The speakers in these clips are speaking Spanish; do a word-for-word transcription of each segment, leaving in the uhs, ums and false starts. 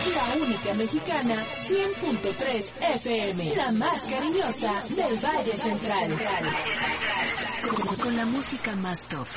La única mexicana, cien punto tres F M. La más cariñosa del Valle Central. Con, con la música más top.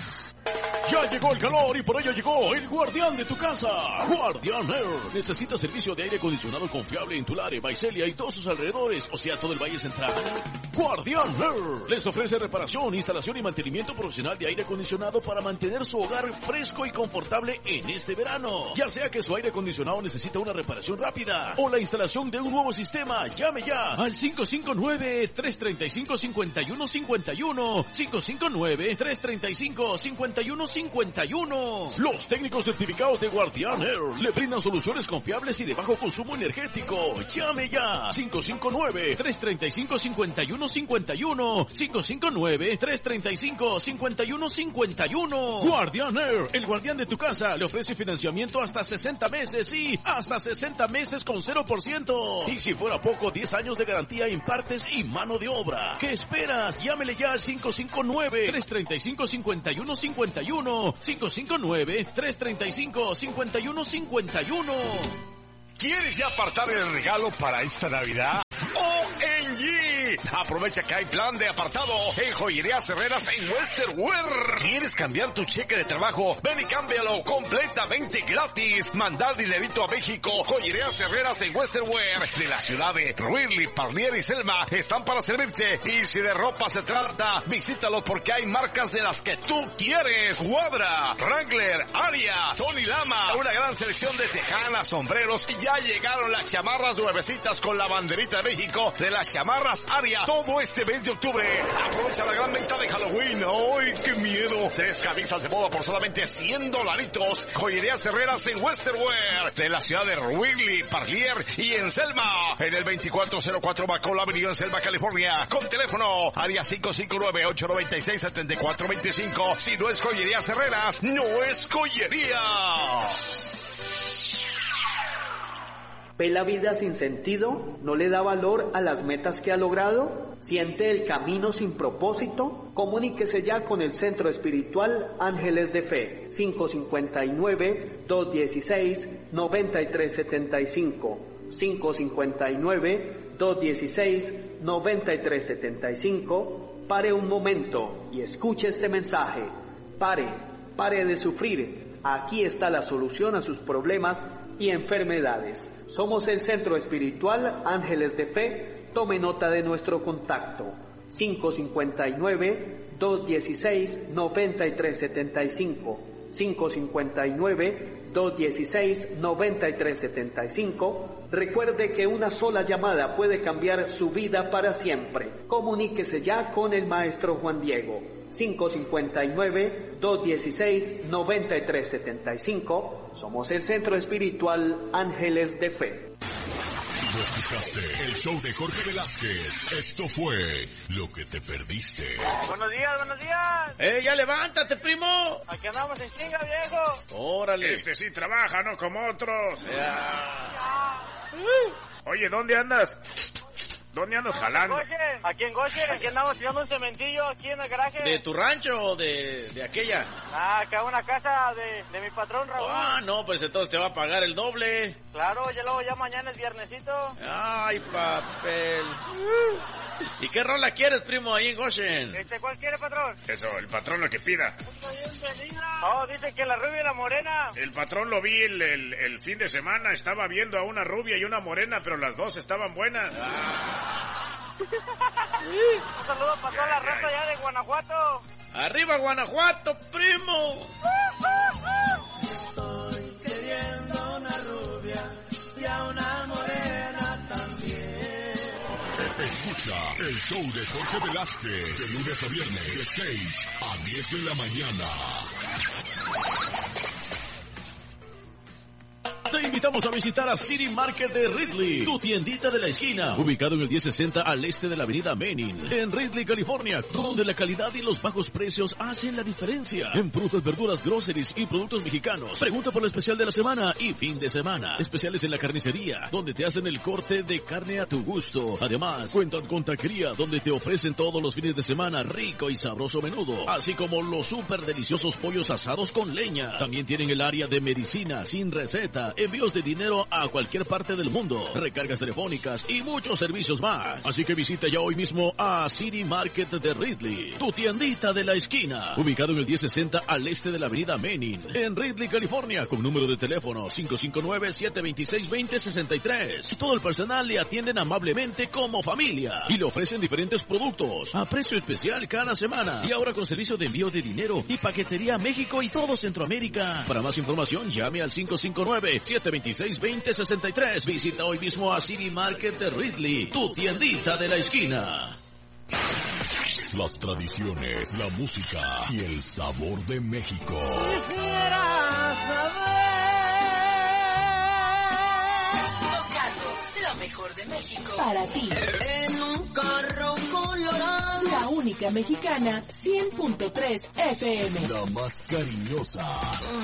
Ya llegó el calor y por ello llegó el guardián de tu casa, Guardián Air. ¿Necesitas servicio de aire acondicionado confiable en Tulare, Visalia y todos sus alrededores, o sea, todo el Valle Central? Guardián Air les ofrece reparación, instalación y mantenimiento profesional de aire acondicionado para mantener su hogar fresco y confortable en este verano. Ya sea que su aire acondicionado necesita una reparación rápida o la instalación de un nuevo sistema, llame ya al cinco cinco nueve, tres tres cinco, cinco uno cinco uno, cinco cinco nueve, tres tres cinco, cinco uno cinco uno. Los técnicos certificados de Guardián Air le brindan soluciones confiables y de bajo consumo energético. Llame ya cinco cinco nueve, tres tres cinco, cinco uno cinco uno, cinco cinco nueve, tres tres cinco, cinco uno cinco uno. Guardián Air, el guardián de tu casa, le ofrece financiamiento hasta sesenta meses y hasta sesenta meses con cero por ciento. Y si fuera poco, diez años de garantía en partes y mano de obra. ¿Qué esperas? Llámele ya al cinco cinco nueve, tres tres cinco, cinco uno cinco uno, cinco cinco nueve, tres tres cinco, cinco uno cinco uno. ¿Quieres ya apartar el regalo para esta Navidad? O M G. Aprovecha que hay plan de apartado en Joyerías Herreras en Western Wear. ¿Quieres cambiar tu cheque de trabajo? Ven y cámbialo completamente gratis. Mandar dinerito a México. Joyerías Herreras en Western Wear de la ciudad de Ruisley, Parlier y Selma están para servirte. Y si de ropa se trata, visítalo porque hay marcas de las que tú quieres. Wabra, Wrangler, Aria, Tony Lama. Una gran selección de tejanas, sombreros. Y ya llegaron las chamarras nuevecitas con la banderita de México de las chamarras Aria. Todo este mes de octubre. Aprovecha la gran venta de Halloween. ¡Ay, qué miedo! Tres camisas de moda por solamente cien dolaritos. Joyerías Herreras en Western Wear de la ciudad de Wrigley, Parlier y en Selma. En el veinticuatro cero cuatro Bacall Avenue en Selma, California. Con teléfono área cinco cinco nueve, ocho nueve seis, siete cuatro dos cinco. Si no es Joyerías Herreras, no es joyería. ¿Ve la vida sin sentido? ¿No le da valor a las metas que ha logrado? ¿Siente el camino sin propósito? Comuníquese ya con el Centro Espiritual Ángeles de Fe. cinco cinco nueve, dos uno seis, nueve tres siete cinco. cinco cinco nueve, dos uno seis, nueve tres siete cinco. Pare un momento y escuche este mensaje. Pare, pare de sufrir. Aquí está la solución a sus problemas y enfermedades. Somos el Centro Espiritual Ángeles de Fe. Tome nota de nuestro contacto. cinco cinco nueve, dos uno seis, nueve tres siete cinco. cinco cinco nueve, dos uno seis, nueve tres siete cinco. Recuerde que una sola llamada puede cambiar su vida para siempre. Comuníquese ya con el maestro Juan Diego. cinco cinco nueve, dos uno seis, nueve tres siete cinco. Somos el Centro Espiritual Ángeles de Fe. Si no escuchaste el show de Jorge Velázquez, esto fue lo que te perdiste. Buenos días, buenos días. ¡Eh, ya levántate, primo! Aquí andamos en chinga, viejo. Órale. Este sí trabaja, no como otros. Ya. Oye, ¿dónde andas? ¿Dónde andas jalando? Aquí en Goshen, aquí andamos tirando un cementillo aquí en el garaje. ¿De tu rancho o de, de aquella? Ah, acá una casa de, de mi patrón, Raúl. Ah, no, pues entonces te va a pagar el doble. Claro, ya luego ya mañana es viernesito. Ay, papel. ¿Y qué rola quieres, primo, ahí en Goshen? Este, ¿cuál quiere, patrón? Eso, el patrón lo que pida. Oh, dice que la rubia y la morena. El patrón lo vi el, el, el fin de semana, estaba viendo a una rubia y una morena, pero las dos estaban buenas. Ah. Un saludo para toda la raza allá de Guanajuato. ¡Arriba, Guanajuato, primo! Estoy queriendo una rubia y a una morena también. Escucha el show de Jorge Velázquez de lunes a viernes de seis a diez de la mañana. Te invitamos a visitar a City Market de Ridley, tu tiendita de la esquina, ubicado en el diez sesenta al este de la avenida Manning, en Ridley, California, donde la calidad y los bajos precios hacen la diferencia. En frutas, verduras, groceries y productos mexicanos. Pregunta por el especial de la semana y fin de semana. Especiales en la carnicería, donde te hacen el corte de carne a tu gusto. Además, cuentan con taquería, donde te ofrecen todos los fines de semana rico y sabroso menudo, así como los súper deliciosos pollos asados con leña. También tienen el área de medicina sin receta, envíos de dinero a cualquier parte del mundo, recargas telefónicas y muchos servicios más. Así que visita ya hoy mismo a City Market de Ridley, tu tiendita de la esquina, ubicado en el diez sesenta al este de la avenida Menin, en Ridley, California, con número de teléfono cinco cinco nueve, siete dos seis, dos cero seis tres. Todo el personal le atienden amablemente como familia y le ofrecen diferentes productos a precio especial cada semana, y ahora con servicio de envío de dinero y paquetería a México y todo Centroamérica. Para más información llame al cinco cinco nueve, siete dos seis, dos cero seis tres. Visita hoy mismo a City Market de Ridley, tu tiendita de la esquina. Las tradiciones, la música y el sabor de México. Quisiera saber. Tocando lo mejor de México para ti. En un carro colorado. La única mexicana, cien punto tres F M. La más cariñosa.